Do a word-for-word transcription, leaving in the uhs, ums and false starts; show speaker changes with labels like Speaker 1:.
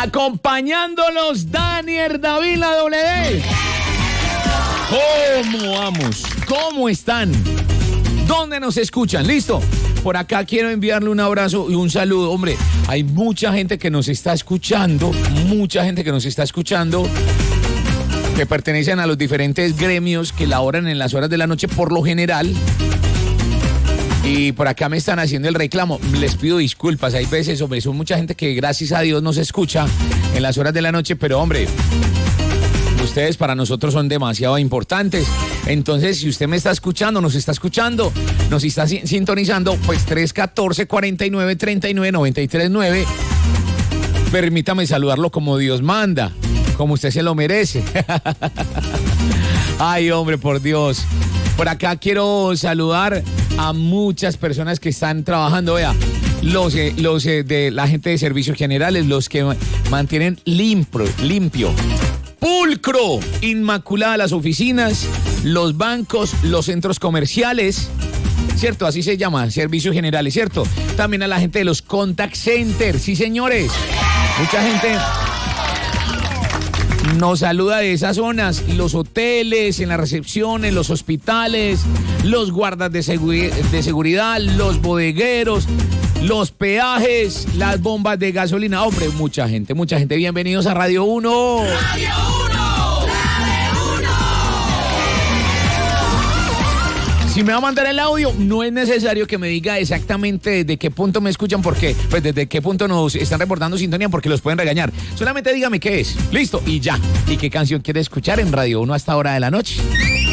Speaker 1: Acompañándolos, Daniel David, la doble D. ¿Cómo vamos? ¿Cómo están? ¿Dónde nos escuchan? ¿Listo? Por acá quiero enviarle un abrazo y un saludo. Hombre, hay mucha gente que nos está escuchando, mucha gente que nos está escuchando, que pertenecen a los diferentes gremios que laboran en las horas de la noche por lo general. Y por acá me están haciendo el reclamo. Les pido disculpas, hay veces, hombre, son mucha gente que gracias a Dios nos escucha en las horas de la noche, pero hombre, ustedes para nosotros son demasiado importantes. Entonces, si usted me está escuchando, nos está escuchando, nos está sintonizando, pues tres uno cuatro, cuatro nueve, tres nueve, nueve tres nueve. Permítame saludarlo como Dios manda, como usted se lo merece. Ay, hombre, por Dios. Por acá quiero saludar a muchas personas que están trabajando, vea, los, eh, los eh, de la gente de servicios generales, los que mantienen limpio, limpio, pulcro, inmaculada las oficinas, los bancos, los centros comerciales, ¿cierto? Así se llama, servicios generales, ¿cierto? También a la gente de los contact centers, sí, señores. Mucha gente nos saluda de esas zonas, los hoteles, en la recepción, en los hospitales, los guardas de, seguri- de seguridad, los bodegueros, los peajes, las bombas de gasolina. Hombre, mucha gente, mucha gente. Bienvenidos a Radio uno. ¡Radio uno! ¡Radio uno! Si me va a mandar el audio, no es necesario que me diga exactamente desde qué punto me escuchan, porque, pues desde qué punto nos están reportando sintonía, porque los pueden regañar. Solamente dígame qué es, listo, y ya. ¿Y qué canción quiere escuchar en Radio uno a esta hora de la noche?